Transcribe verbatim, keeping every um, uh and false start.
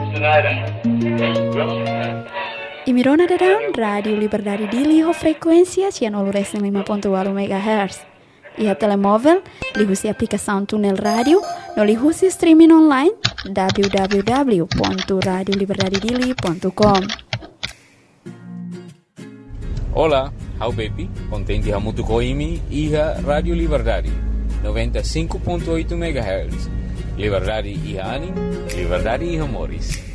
I Mirona Dadang, Radio Liberdade Dili ho frequência ciano lima ponto oito megahertz. Iha telemóvel, lihusi aplicação Tunel Radio, no lihusi streaming online w w w ponto radio liberdade dili ponto com. Olá, how baby, contente hamutu koimi iha Radio Liberdade, noventa e cinco ponto oito megahertz. Liberdade iha anim, liberdade iha moris.